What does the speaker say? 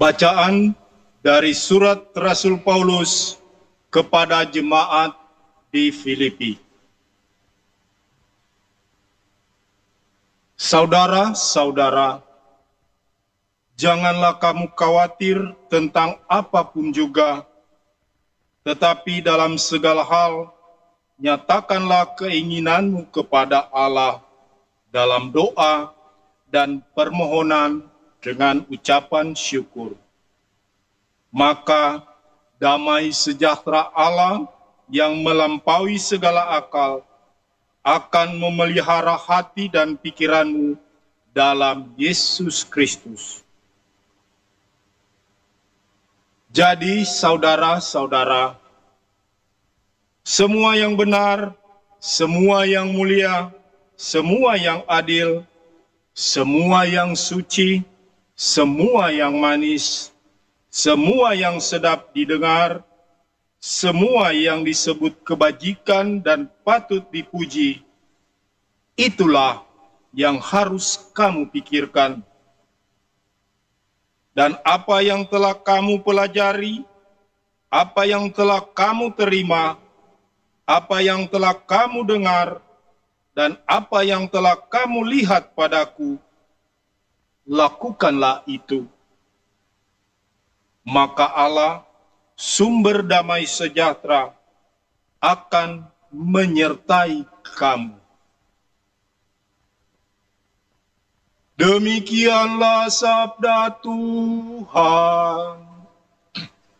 Bacaan dari surat Rasul Paulus kepada jemaat di Filipi. Saudara-saudara, janganlah kamu khawatir tentang apapun juga, tetapi dalam segala hal, nyatakanlah keinginanmu kepada Allah dalam doa dan permohonan dengan ucapan syukur. Maka damai sejahtera Allah yang melampaui segala akal akan memelihara hati dan pikiranmu dalam Yesus Kristus. Jadi saudara-saudara, semua yang benar, semua yang mulia, semua yang adil, semua yang suci, semua yang manis, semua yang sedap didengar, semua yang disebut kebajikan dan patut dipuji, itulah yang harus kamu pikirkan. Dan apa yang telah kamu pelajari, apa yang telah kamu terima, apa yang telah kamu dengar, dan apa yang telah kamu lihat padaku, lakukanlah itu. Maka Allah, sumber damai sejahtera, akan menyertai kamu. Demikianlah sabda Tuhan.